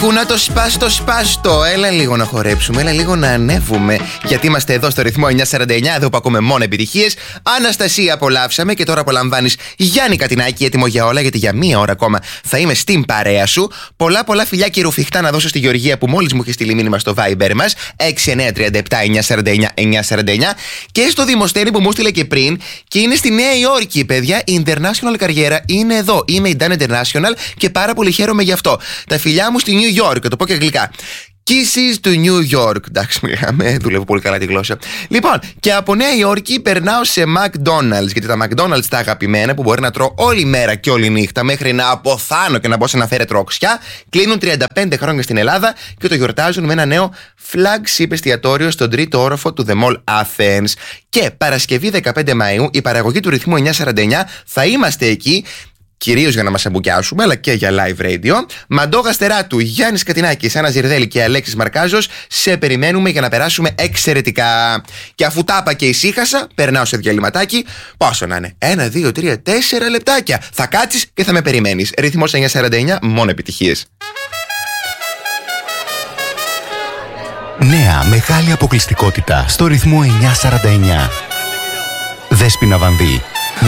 Κουνά το σπάστο. Έλα λίγο να χορέψουμε, έλα λίγο να ανέβουμε. Γιατί είμαστε εδώ στο ρυθμό 949, εδώ που ακούμε μόνο επιτυχίες. Αναστασία, απολαύσαμε και τώρα απολαμβάνεις Γιάννη Κατινάκη, έτοιμο για όλα, γιατί για μία ώρα ακόμα θα είμαι στην παρέα σου. Πολλά φιλιά και ρουφιχτά να δώσω στη Γεωργία που μόλις μου είχε στείλει μήνυμα στο Viber μας 6937-949-949 και στο Δημοσθένη που μου στείλε και πριν και είναι στη Νέα Υόρκη, παιδιά. Η International καριέρα είναι εδώ. Είμαι η Dan International και πάρα πολύ χαίρομαι γι' αυτό. Τα φιλιά μου στη New York, το πω και αγγλικά. Kisses του New York. Εντάξει, δουλεύω πολύ καλά τη γλώσσα. Λοιπόν, και από Νέα Υόρκη περνάω σε McDonald's. Γιατί τα McDonald's τα αγαπημένα που μπορεί να τρώω όλη μέρα και όλη νύχτα μέχρι να αποθάνω και να μπω σε ένα φέρετρο οξιά, κλείνουν 35 χρόνια στην Ελλάδα και το γιορτάζουν με ένα νέο flagship εστιατόριο στον τρίτο όροφο του The Mall Athens. Και Παρασκευή 15 Μαΐου, η παραγωγή του ρυθμού 949 θα είμαστε εκεί. Κυρίως για να μας εμπουκιάσουμε, αλλά και για live radio. Μαντώ Γαστεράτου, Γιάννης Κατινάκης, Άννα Ζιρδέλη και Αλέξης Μαρκάζος, σε περιμένουμε για να περάσουμε εξαιρετικά. Και αφού τα είπα και ησύχασα, περνάω σε διαλυματάκι. Πόσο να είναι? 1, 2, 3, 4 λεπτάκια. Θα κάτσεις και θα με περιμένεις. Ρυθμός 949, μόνο επιτυχίες. Νέα μεγάλη αποκλειστικότητα στο ρυθμό 949. Δέσποινα Βανδύ,